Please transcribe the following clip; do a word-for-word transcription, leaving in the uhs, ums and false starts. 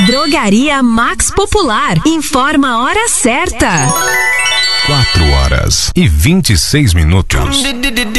Drogaria Max Popular. Informa a hora certa. Quatro horas e vinte e seis minutos.